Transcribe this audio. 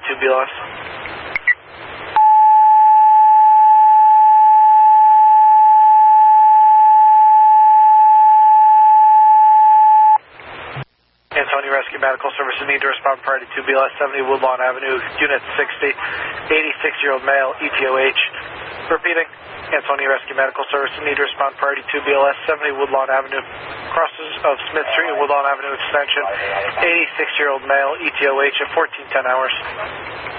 BLS. Antonio Rescue Medical Services need to respond prior to 2 BLS 70 Woodlawn Avenue, Unit 60, 86-year-old male, ETOH. Repeating, Antonio Rescue Medical Services need to respond prior to 2 BLS 70 Woodlawn Avenue, crosses of Smith Street and Woodlawn Avenue Extension, 86-year-old male, ETOH at 1410 hours.